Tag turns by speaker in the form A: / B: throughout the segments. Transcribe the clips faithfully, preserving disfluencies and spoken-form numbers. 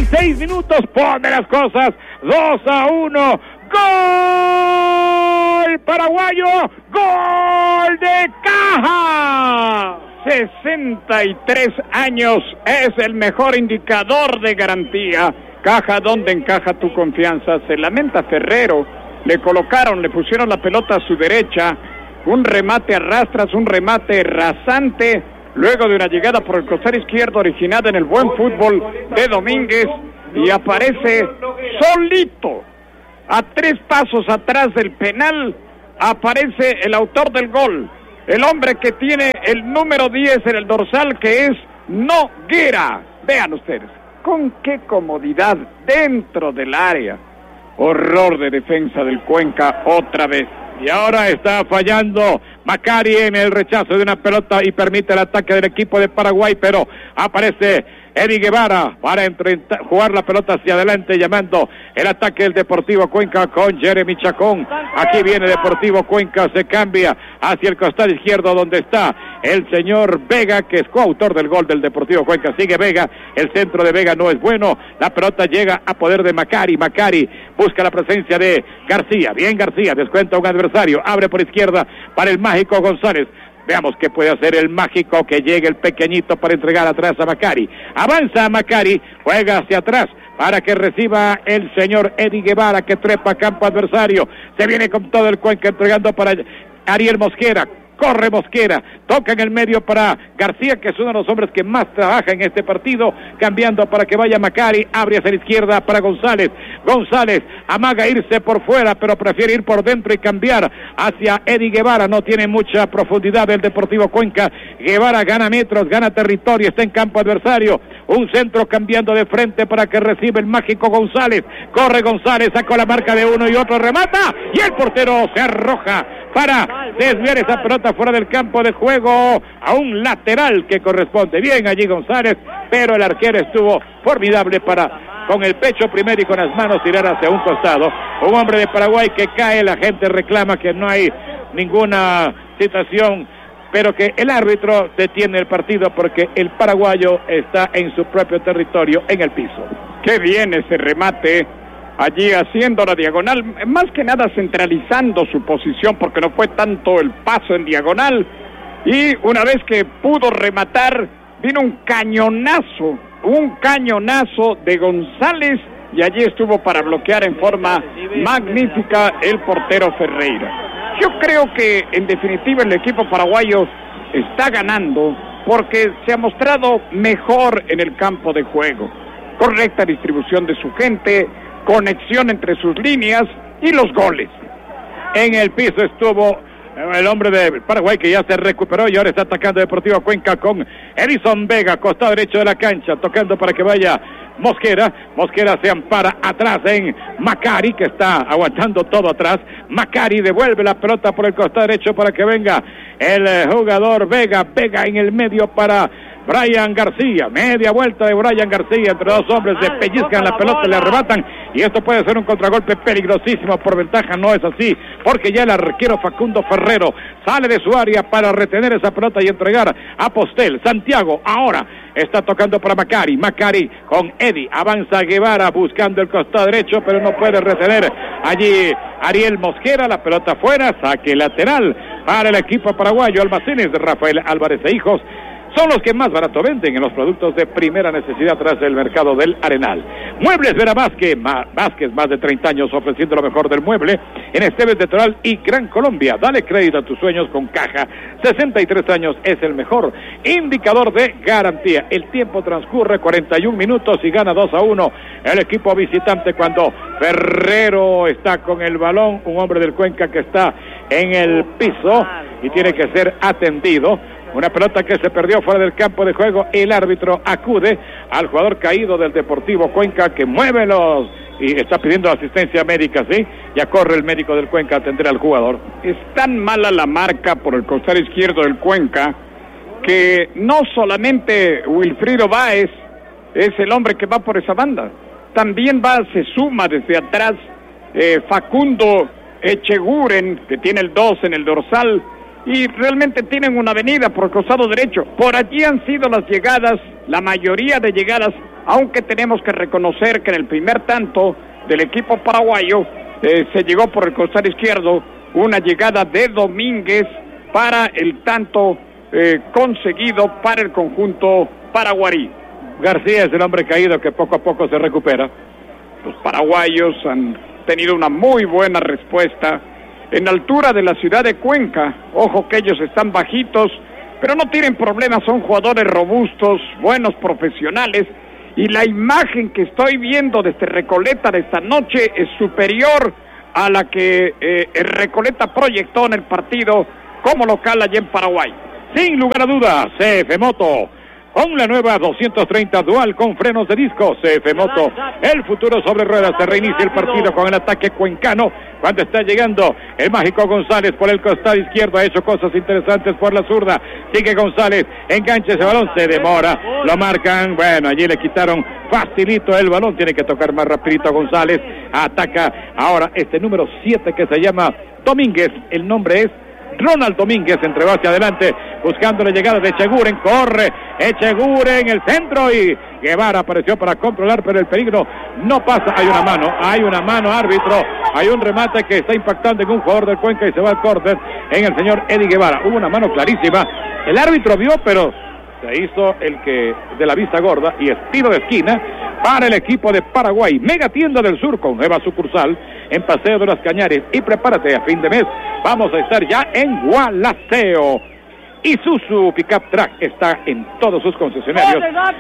A: y seis minutos, pone las cosas dos a uno. ¡Gol paraguayo! ¡Gol de Caja! sesenta y tres años es el mejor indicador de garantía. Caja, donde encaja tu confianza. Se lamenta Ferrero. Le colocaron, le pusieron la pelota a su derecha. Un remate a rastras, un remate rasante. Luego de una llegada por el costado izquierdo originada en el buen fútbol de Domínguez. Y aparece solito. A tres pasos atrás del penal. Aparece el autor del gol. El hombre que tiene el número diez en el dorsal, que es Noguera. Vean ustedes, con qué comodidad dentro del área. Horror de defensa del Cuenca otra vez. Y ahora está fallando Macari en el rechazo de una pelota y permite el ataque del equipo de Paraguay, pero aparece Eddie Guevara para jugar la pelota hacia adelante, llamando el ataque del Deportivo Cuenca con Jeremy Chacón. Aquí viene Deportivo Cuenca, se cambia hacia el costado izquierdo donde está el señor Vega, que es coautor del gol del Deportivo Cuenca. Sigue Vega, el centro de Vega no es bueno, la pelota llega a poder de Macari. Macari busca la presencia de García, bien García, descuenta un adversario, abre por izquierda para el mágico González. Veamos qué puede hacer el mágico, que llegue el pequeñito para entregar atrás a Macari. Avanza a Macari, juega hacia atrás para que reciba el señor Eddie Guevara, que trepa a campo adversario. Se viene con todo el Cuenca entregando para Ariel Mosquera. Corre Mosquera, toca en el medio para García, que es uno de los hombres que más trabaja en este partido, cambiando para que vaya Macari, abre hacia la izquierda para González. González amaga irse por fuera, pero prefiere ir por dentro y cambiar hacia Eddie Guevara. No tiene mucha profundidad el Deportivo Cuenca. Guevara gana metros, gana territorio, está en campo adversario. Un centro cambiando de frente para que reciba el mágico González. Corre González, sacó la marca de uno y otro, remata, y el portero se arroja para desviar esa pelota fuera del campo de juego a un lateral que corresponde. Bien allí González, pero el arquero estuvo formidable para, con el pecho primero y con las manos, tirar hacia un costado. Un hombre de Paraguay que cae, la gente reclama que no hay ninguna situación, pero que el árbitro detiene el partido porque el paraguayo está en su propio territorio, en el piso. Qué bien ese remate, allí haciendo la diagonal, más que nada centralizando su posición, porque no fue tanto el paso en diagonal. Y una vez que pudo rematar, vino un cañonazo, un cañonazo de González, y allí estuvo para bloquear en forma magnífica el portero Ferreira. Yo creo que en definitiva el equipo paraguayo está ganando porque se ha mostrado mejor en el campo de juego. Correcta distribución de su gente, conexión entre sus líneas y los goles. En el piso estuvo el hombre de Paraguay, que ya se recuperó y ahora está atacando Deportivo Cuenca con Edison Vega, costado derecho de la cancha, tocando para que vaya Mosquera. Mosquera se ampara atrás en Macari, que está aguantando todo atrás. Macari devuelve la pelota por el costado derecho para que venga el jugador Vega. Vega en el medio para Brian García, media vuelta de Brian García, entre dos hombres le pellizcan la pelota, le arrebatan, y esto puede ser un contragolpe peligrosísimo. Por ventaja no es así, porque ya el arquero Facundo Ferrero sale de su área para retener esa pelota y entregar a Postel. Santiago ahora está tocando para Macari, Macari con Eddie, avanza Guevara buscando el costado derecho, pero no puede retener allí Ariel Mosquera, la pelota fuera, saque lateral para el equipo paraguayo. Almacenes de Rafael Álvarez e Hijos son los que más barato venden en los productos de primera necesidad tras el mercado del Arenal. Muebles Vera Vázquez, ma, Vázquez, más de treinta años ofreciendo lo mejor del mueble en Esteves de Toral y Gran Colombia. Dale crédito a tus sueños con Caja. sesenta y tres años es el mejor indicador de garantía. El tiempo transcurre cuarenta y un minutos y gana dos a uno el equipo visitante cuando Ferrero está con el balón. Un hombre del Cuenca que está en el piso y tiene que ser atendido. Una pelota que se perdió fuera del campo de juego. El árbitro acude al jugador caído del Deportivo Cuenca, que mueve los y está pidiendo asistencia médica, ¿sí? Ya corre el médico del Cuenca a atender al jugador. Es tan mala la marca por el costado izquierdo del Cuenca que no solamente Wilfrido Báez es el hombre que va por esa banda, también va, se suma desde atrás eh, Facundo Echeguren, que tiene el dos en el dorsal, y realmente tienen una avenida por el costado derecho. Por allí han sido las llegadas, la mayoría de llegadas aunque tenemos que reconocer que en el primer tanto del equipo paraguayo eh, se llegó por el costado izquierdo una llegada de Domínguez para el tanto eh, conseguido para el conjunto paraguarí.
B: García es el hombre caído que poco a poco se recupera.
A: Los paraguayos han tenido una muy buena respuesta en altura de la ciudad de Cuenca. Ojo que ellos están bajitos, pero no tienen problemas, son jugadores robustos, buenos profesionales, y la imagen que estoy viendo desde Recoleta de esta noche es superior a la que eh, Recoleta proyectó en el partido como local allá en Paraguay.
B: Sin lugar a dudas, C F Moto, con la nueva doscientos treinta Dual con frenos de disco. C F Moto, el futuro sobre ruedas. Se reinicia el partido con el ataque cuencano cuando está llegando el mágico González por el costado izquierdo. Ha hecho cosas interesantes por la zurda. Sigue González, engancha ese balón, se demora, lo marcan. Bueno, allí le quitaron facilito el balón. Tiene que tocar más rapidito González. Ataca ahora este número siete que se llama Domínguez. El nombre es Ronald Domínguez, entregó hacia adelante buscando la llegada de Echeguren. Corre Echeguren en el centro y Guevara apareció para controlar, pero el peligro no pasa. Hay una mano, hay una mano, árbitro. Hay un remate que está impactando en un jugador del Cuenca y se va al córner en el señor Eddie Guevara. Hubo una mano clarísima, el árbitro vio, pero se hizo el que de la vista gorda y estilo de esquina para el equipo de Paraguay. Mega Tienda del Sur con nueva sucursal en Paseo de las Cañares. Y prepárate, a fin de mes vamos a estar ya en Gualaceo. Isuzu Pickup Track está en todos sus concesionarios.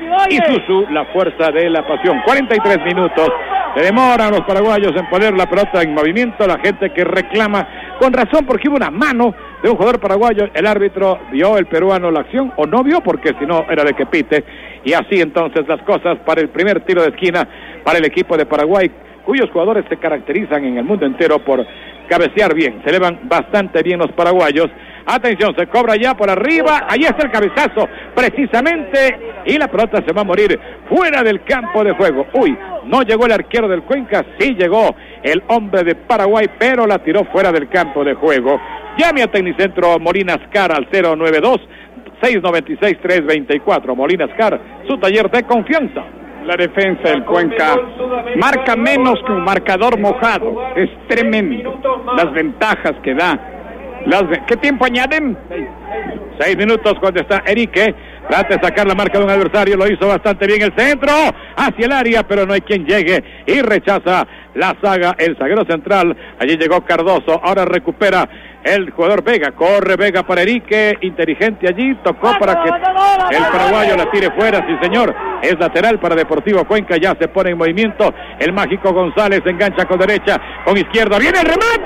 B: Isuzu, la fuerza de la pasión. cuarenta y tres minutos. Se demoran los paraguayos en poner la pelota en movimiento. La gente que reclama con razón porque hubo una mano de un jugador paraguayo. El árbitro vio, el peruano, la acción, o no vio, porque si no era de que pite. Y así entonces las cosas para el primer tiro de esquina para el equipo de Paraguay, cuyos jugadores se caracterizan en el mundo entero por cabecear bien. Se elevan bastante bien los paraguayos. Atención, se cobra ya por arriba. Ahí está el cabezazo, precisamente. Y la pelota se va a morir fuera del campo de juego. Uy, no llegó el arquero del Cuenca. Sí llegó el hombre de Paraguay, pero la tiró fuera del campo de juego. Llame a Tecnicentro Molinas Car al cero nueve dos, seis nueve seis, tres dos cuatro. Molinas Car, su taller de confianza.
A: La defensa del Cuenca marca menos que un marcador mojado. Es tremendo las ventajas que da. Las, ¿Qué tiempo añaden?
B: Seis, Seis minutos cuando está Erique. Trata de sacar la marca de un adversario. Lo hizo bastante bien el centro hacia el área, pero no hay quien llegue y rechaza la saga, el zaguero central. Allí llegó Cardoso. Ahora recupera el jugador Vega. Corre Vega para Erique. Inteligente allí. Tocó para que el paraguayo la tire fuera. Sí, señor. Es lateral para Deportivo Cuenca. Ya se pone en movimiento. El mágico González engancha con derecha, con izquierda. ¡Viene el remate!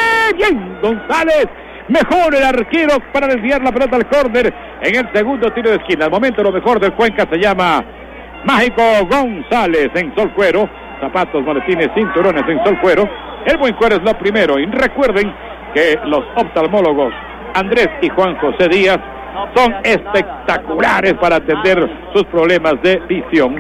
B: Bien, González. Mejor el arquero para desviar la pelota al córner en el segundo tiro de esquina. Al momento lo mejor del Cuenca se llama Mágico González en sol cuero. Zapatos, maletines, cinturones en sol cuero. El buen cuero es lo primero. Y recuerden que los oftalmólogos Andrés y Juan José Díaz son espectaculares para atender sus problemas de visión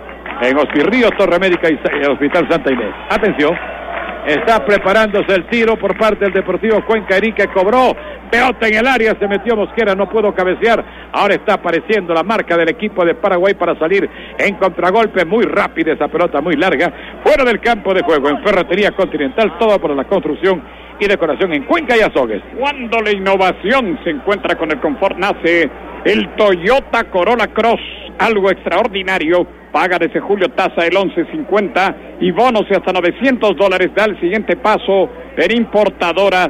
B: en Hospirrío, Torre Médica y el Hospital Santa Inés. Atención. Está preparándose el tiro por parte del Deportivo Cuenca. Erique cobró, pelota en el área, se metió Mosquera, no pudo cabecear. Ahora está apareciendo la marca del equipo de Paraguay para salir en contragolpe. Muy rápida esa pelota, muy larga, fuera del campo de juego. En Ferretería Continental, todo para la construcción y decoración en Cuenca y Azogues.
A: Cuando la innovación se encuentra con el confort, nace el Toyota Corolla Cross, algo extraordinario. Paga desde julio tasa del once cincuenta y bonos de hasta novecientos dólares. Da el siguiente paso en importadora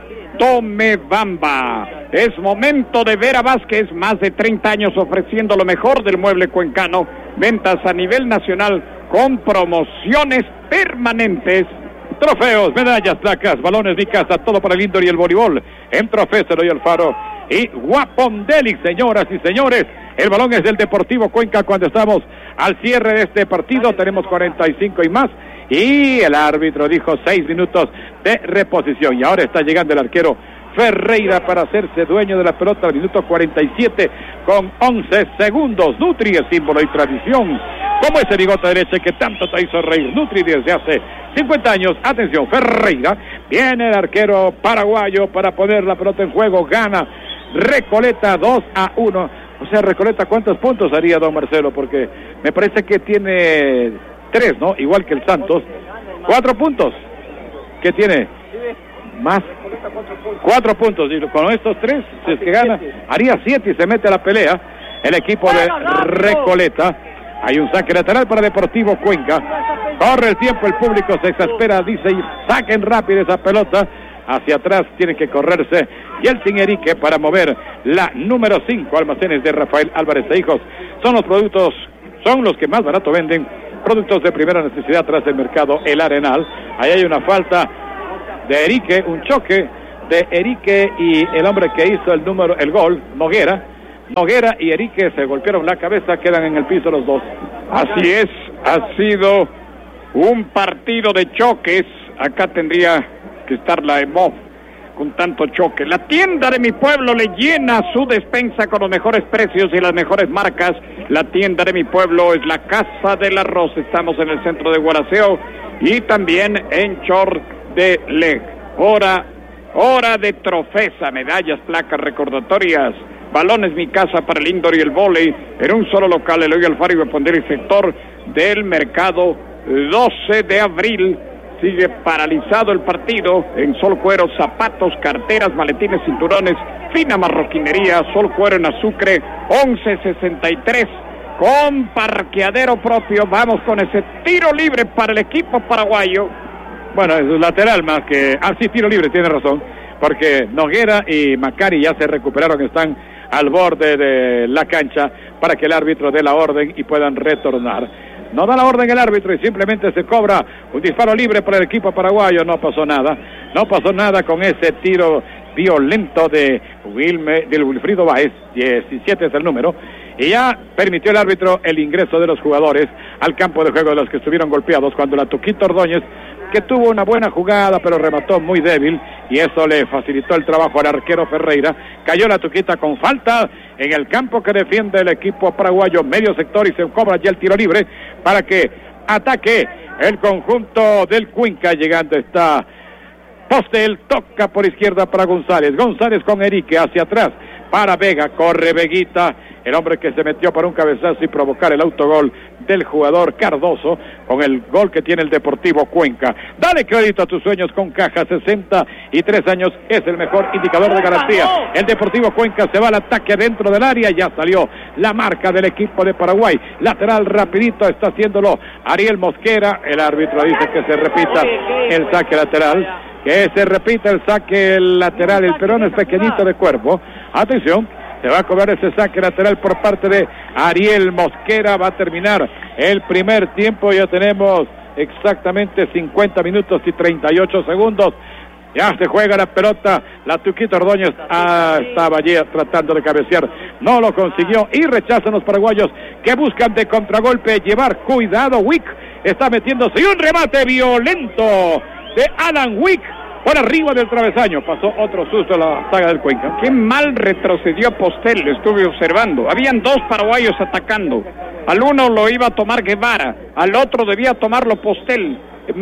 A: Tomebamba. Es momento de ver a Vázquez, más de treinta años ofreciendo lo mejor del mueble cuencano. Ventas a nivel nacional con promociones permanentes.
B: Trofeos, medallas, placas, balones, mi casa, todo para el indoor y el voleibol. En Trofeo se doy Alfaro y Guapondelic, señoras y señores. El balón es del Deportivo Cuenca cuando estamos al cierre de este partido. Tenemos cuarenta y cinco y más. Y el árbitro dijo seis minutos de reposición. Y ahora está llegando el arquero Ferreira para hacerse dueño de la pelota al minuto cuarenta y siete con once segundos. Nutri es símbolo y tradición. Como ese bigote derecho que tanto te hizo reír. Nutri desde hace cincuenta años. Atención, Ferreira. Viene el arquero paraguayo para poner la pelota en juego. Gana Recoleta dos a uno O sea, Recoleta, ¿cuántos puntos haría don Marcelo? Porque me parece que tiene tres, ¿no? Igual que el Santos. Cuatro puntos. ¿Qué tiene? Más. Cuatro puntos. Y con estos tres, si es que gana, haría siete y se mete a la pelea el equipo de Recoleta. Hay un saque lateral para Deportivo Cuenca. Corre el tiempo, el público se exaspera, dice, saquen rápido esa pelota. Hacia atrás tiene que correrse y el Tinerique para mover la número cinco, almacenes de Rafael Álvarez e Hijos. Son los productos, son los que más barato venden, productos de primera necesidad tras el mercado El Arenal. Ahí hay una falta de Erique, un choque de Erique y el hombre que hizo el número, el gol, Noguera. Noguera y Erique se golpearon la cabeza, quedan en el piso los dos.
A: Así es, ha sido un partido de choques. Acá tendría que estar la E M O F con tanto choque. La tienda de mi pueblo le llena su despensa con los mejores precios y las mejores marcas. La tienda de mi pueblo es la Casa del Arroz. Estamos en el centro de Guaraceo y también en Chor de Leg. Hora, hora de trofeza, medallas, placas recordatorias, balones Mi Casa para el indoor y el vóley en un solo local. Eloy Alfaro y Pondera y sector del mercado doce de abril. Sigue paralizado el partido en Sol Cuero, zapatos, carteras, maletines, cinturones, fina marroquinería, Sol Cuero en Azucre, once sesenta y tres, con parqueadero propio. Vamos con ese tiro libre para el equipo paraguayo.
B: Bueno, es lateral más que... Ah, sí, tiro libre, tiene razón, porque Noguera y Macari ya se recuperaron, están al borde de la cancha para que el árbitro dé la orden y puedan retornar. No da la orden el árbitro y simplemente se cobra un disparo libre para el equipo paraguayo. No pasó nada, no pasó nada con ese tiro violento de Wilme, del Wilfrido Báez, diecisiete es el número, y ya permitió el árbitro el ingreso de los jugadores al campo de juego de los que estuvieron golpeados cuando la Tuquita Ordóñez, que tuvo una buena jugada pero remató muy débil y eso le facilitó el trabajo al arquero Ferreira. Cayó la Tuquita con falta en el campo que defiende el equipo paraguayo, medio sector, y se cobra ya el tiro libre para que ataque el conjunto del Cuenca. Llegando está Postel, toca por izquierda para González, González con Erique hacia atrás para Vega, corre Veguita, el hombre que se metió para un cabezazo y provocar el autogol del jugador Cardoso con el gol que tiene el Deportivo Cuenca. Dale crédito a tus sueños con Caja, sesenta y tres años es el mejor indicador de garantía. El Deportivo Cuenca se va al ataque adentro del área, ya salió la marca del equipo de Paraguay. Lateral rapidito está haciéndolo Ariel Mosquera, el árbitro dice que se repita el saque lateral, que se repita el saque lateral, el Perón es pequeñito de cuerpo. Atención, se va a cobrar ese saque lateral por parte de Ariel Mosquera. Va a terminar el primer tiempo. Ya tenemos exactamente cincuenta minutos y treinta y ocho segundos. Ya se juega la pelota. La Tuquita Ordóñez ah, estaba allí tratando de cabecear. No lo consiguió y rechazan los paraguayos que buscan de contragolpe llevar cuidado. Wick está metiéndose y un remate violento de Alan Wick por arriba del travesaño. Pasó otro susto a la saga del Cuenca.
A: Qué mal retrocedió Postel, lo estuve observando. Habían dos paraguayos atacando. Al uno lo iba a tomar Guevara, al otro debía tomarlo Postel.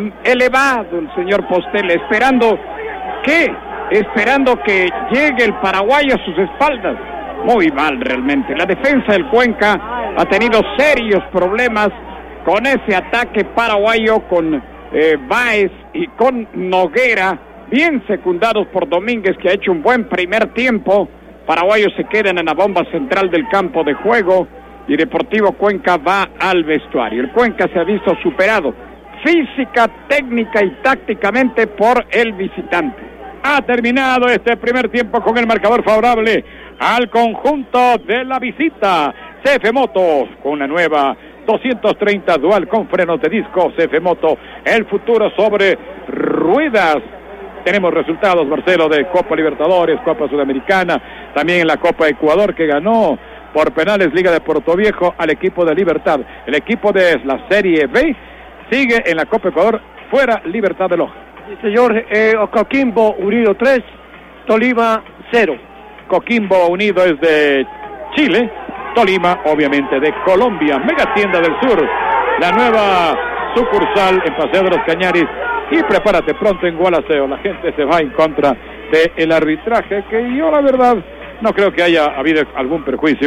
A: Elevado el señor Postel, esperando ¿qué? Esperando que llegue el paraguayo a sus espaldas. Muy mal realmente. La defensa del Cuenca ha tenido serios problemas con ese ataque paraguayo, con eh, Báez y con Noguera, bien secundados por Domínguez, que ha hecho un buen primer tiempo. Paraguayos se quedan en la bomba central del campo de juego y Deportivo Cuenca va al vestuario. El Cuenca se ha visto superado física, técnica y tácticamente por el visitante.
B: Ha terminado este primer tiempo con el marcador favorable al conjunto de la visita. C F Moto con una nueva doscientos treinta dual con frenos de disco. C F Moto, el futuro sobre ruedas. Tenemos resultados, Marcelo, de Copa Libertadores, Copa Sudamericana, también en la Copa Ecuador, que ganó por penales Liga de Portoviejo al equipo de Libertad. El equipo de la Serie B sigue en la Copa Ecuador, fuera Libertad de Loja.
C: Sí, señor, eh, Coquimbo Unido tres, Tolima cero.
B: Coquimbo Unido es de Chile, Tolima obviamente de Colombia. Mega Tienda del Sur, la nueva sucursal en Paseo de los Cañaris. Y prepárate pronto en Gualaceo, la gente se va en contra del arbitraje, que yo la verdad no creo que haya habido algún perjuicio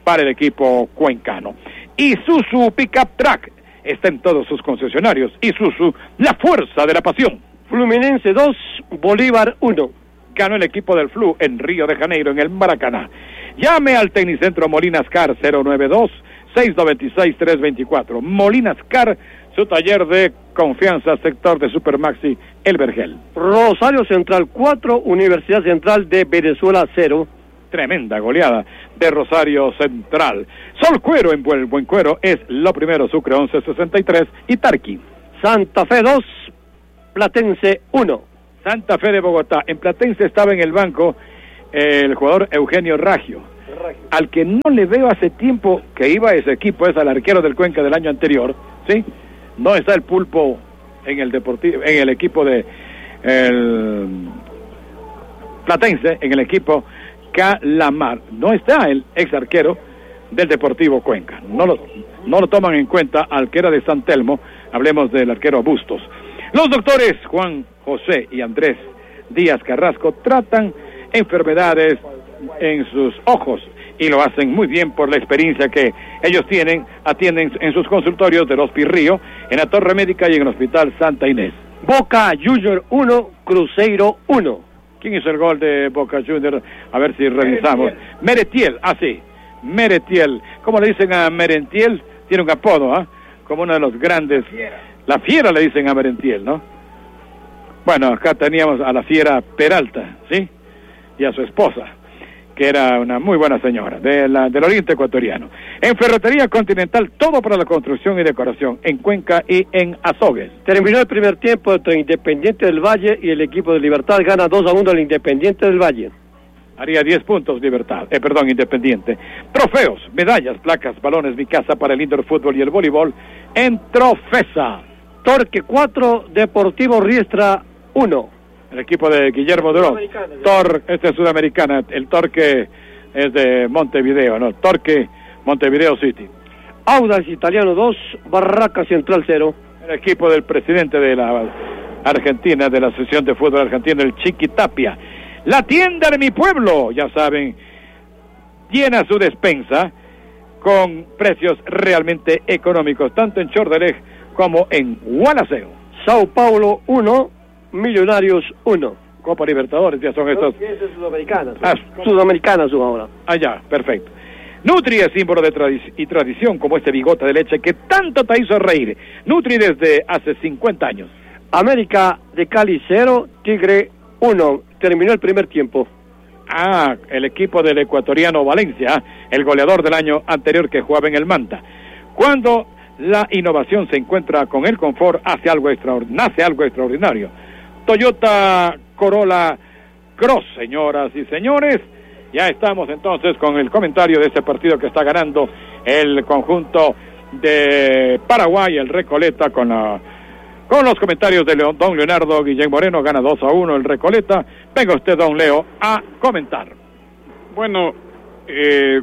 B: para el equipo cuencano. Isuzu Pickup Truck está en todos sus concesionarios. Isuzu, la fuerza de la pasión.
C: Fluminense dos, Bolívar uno.
B: Ganó el equipo del Flu en Río de Janeiro, en el Maracaná. Llame al Tecnicentro Molinas Car cero nueve dos, seis nueve seis, tres dos cuatro. Molinas Car, su taller de confianza, sector de Supermaxi, El Vergel.
C: Rosario Central cuatro, Universidad Central de Venezuela cero.
B: Tremenda goleada de Rosario Central. Sol Cuero en Buen, Buen Cuero es lo primero, Sucre once sesenta y tres y Tarqui.
C: Santa Fe dos, Platense uno.
B: Santa Fe de Bogotá. En Platense estaba en el banco eh, el jugador Eugenio Raggio, al que no le veo hace tiempo que iba a ese equipo, es al arquero del Cuenca del año anterior, ¿sí? No está el Pulpo en el deportivo, en el equipo de el Platense, en el equipo Calamar. No está el ex arquero del Deportivo Cuenca. No lo, no lo toman en cuenta al que era de San Telmo. Hablemos del arquero Bustos. Los doctores Juan José y Andrés Díaz Carrasco tratan enfermedades en sus ojos y lo hacen muy bien por la experiencia que ellos tienen, atienden en sus consultorios de Los Pirrío, en la Torre Médica y en el Hospital Santa Inés.
C: Boca Junior uno, Cruzeiro uno.
B: ¿Quién hizo el gol de Boca Junior? A ver si revisamos. Merentiel, ah sí, Merentiel. ¿Cómo le dicen a Merentiel? Tiene un apodo, ¿ah? ¿eh? Como uno de los grandes. La Fiera le dicen a Merentiel, ¿no? Bueno, acá teníamos a la Fiera Peralta, ¿sí? Y a su esposa, que era una muy buena señora, de la, del oriente ecuatoriano. En Ferretería Continental, todo para la construcción y decoración, en Cuenca y en Azogues.
C: Terminó el primer tiempo entre Independiente del Valle y el equipo de Libertad, gana dos a uno el Independiente del Valle.
B: Haría diez puntos Libertad, eh, perdón, Independiente. Trofeos, medallas, placas, balones, mi casa para el indoor fútbol y el voleibol en Trofesa.
C: Torque cuatro, Deportivo Riestra uno.
B: El equipo de Guillermo Duró. Tor, este es Sudamericana, el Torque es de Montevideo, ¿no? Torque, Montevideo City.
C: Audax Italiano dos, Barraca Central cero.
B: El equipo del presidente de la Argentina, de la Asociación de Fútbol Argentino, el Chiqui Tapia. La tienda de mi pueblo, ya saben, llena su despensa con precios realmente económicos, tanto en Chordelej como en Gualaceo.
C: Sao Paulo uno, Millonarios uno.
B: Copa Libertadores, ya son estos.
C: Sudamericanas. Ah, Sudamericanas son ahora.
B: Ah, ya, perfecto. Nutri es símbolo de tradi- y tradición, como este bigote de leche que tanto te hizo reír. Nutri desde hace cincuenta años.
C: América de Cali cero, Tigre uno. Terminó el primer tiempo.
B: Ah, el equipo del ecuatoriano Valencia, el goleador del año anterior que jugaba en el Manta. Cuando la innovación se encuentra con el confort, hace algo extraord- nace algo extraordinario. Toyota Corolla Cross, señoras y señores. Ya estamos entonces con el comentario de este partido que está ganando el conjunto de Paraguay, el Recoleta, con la... Con los comentarios de León, don Leonardo Guillén Moreno, gana dos a uno el Recoleta. Venga usted, don Leo, a comentar.
A: Bueno, eh,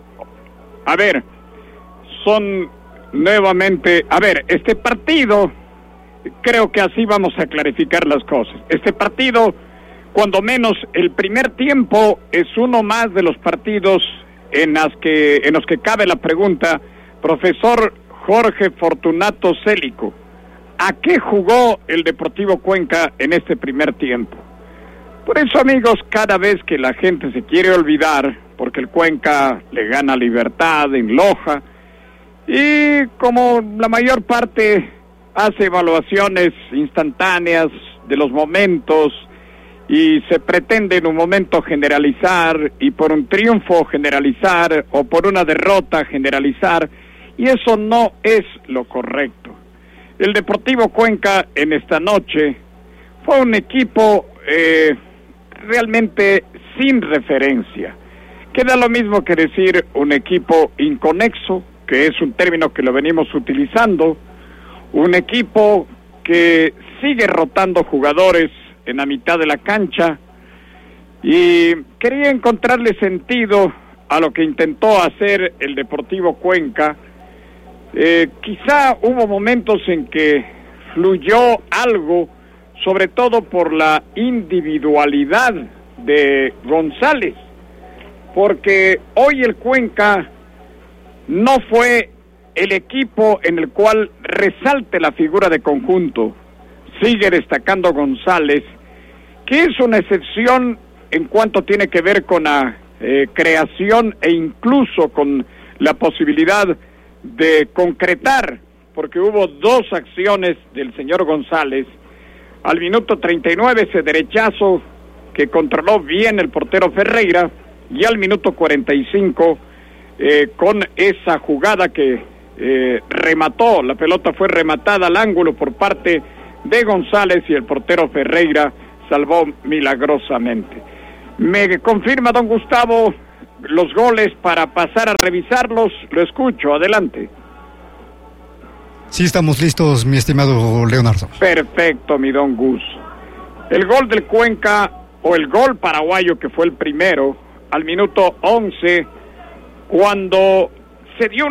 A: a ver, son nuevamente, a ver, este partido, creo que así vamos a clarificar las cosas. Este partido, cuando menos el primer tiempo, es uno más de los partidos en, las que, en los que cabe la pregunta, profesor Jorge Fortunato Célico, ¿a qué jugó el Deportivo Cuenca en este primer tiempo? Por eso, amigos, cada vez que la gente se quiere olvidar, porque el Cuenca le gana Libertad en Loja, y como la mayor parte hace evaluaciones instantáneas de los momentos, y se pretende en un momento generalizar, y por un triunfo generalizar, o por una derrota generalizar, y eso no es lo correcto. El Deportivo Cuenca en esta noche fue un equipo eh, realmente sin referencia. Queda lo mismo que decir un equipo inconexo, que es un término que lo venimos utilizando, un equipo que sigue rotando jugadores en la mitad de la cancha, y quería encontrarle sentido a lo que intentó hacer el Deportivo Cuenca. Eh, quizá hubo momentos en que fluyó algo, sobre todo por la individualidad de González, porque hoy el Cuenca no fue el equipo en el cual resalte la figura de conjunto. Sigue destacando González, que es una excepción en cuanto tiene que ver con la eh, creación e incluso con la posibilidad de concretar, porque hubo dos acciones del señor González. Al minuto treinta y nueve ese derechazo que controló bien el portero Ferreira, y al minuto cuarenta y cinco eh, con esa jugada que eh, remató, la pelota fue rematada al ángulo por parte de González y el portero Ferreira salvó milagrosamente. Me confirma don Gustavo los goles para pasar a revisarlos. Lo escucho, adelante.
D: Sí, estamos listos, mi estimado Leonardo.
A: Perfecto, mi don Gus. El gol del Cuenca, o el gol paraguayo que fue el primero, al minuto once, cuando se dio una